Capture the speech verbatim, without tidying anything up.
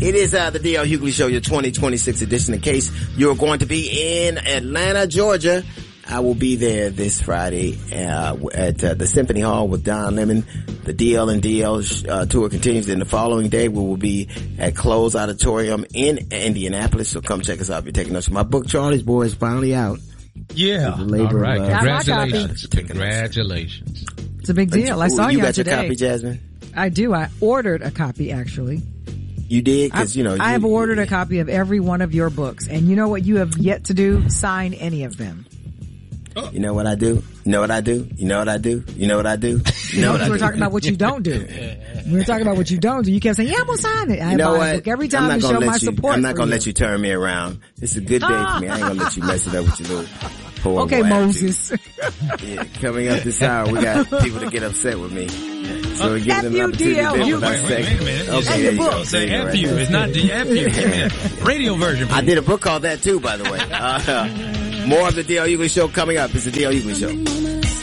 It is uh, the D L Hughley Show, your twenty twenty-six edition. In case you're going to be in Atlanta, Georgia, I will be there this Friday uh, at uh, the Symphony Hall with Don Lemon. The D L and D L uh, tour continues. Then the following day, we will be at Close Auditorium in Indianapolis. So come check us out if you're taking us. My book, Charlie's Boy, is finally out. Yeah. All right. Of, uh, Congratulations. Congratulations. It's a big deal. I saw you you got today. your copy, Jasmine? I do. I ordered a copy, actually. You did? Because, you know. I you, have ordered you, a copy of every one of your books. And you know what you have yet to do? Sign any of them. You know what I do? You know what I do? You know what I do? You know what I do? You know what I do? We're talking about what you don't do. We're talking about what you don't do. You kept saying, yeah, I'm going to sign it. I you know buy what? a book every time to show my you, support I'm not going to you. let you turn me around. It's a good day for me. I ain't going to let you mess it up with your little horrible Okay, Moses. Yeah, coming up this hour, we got people to get upset with me. So we give them an opportunity to wait, wait, wait a minute. Okay, the book. Say F you. It's not the F you. Radio version. I did a book called that too, by the way. Uh, more of the D L Hughley Show coming up. It's the D L Hughley Show.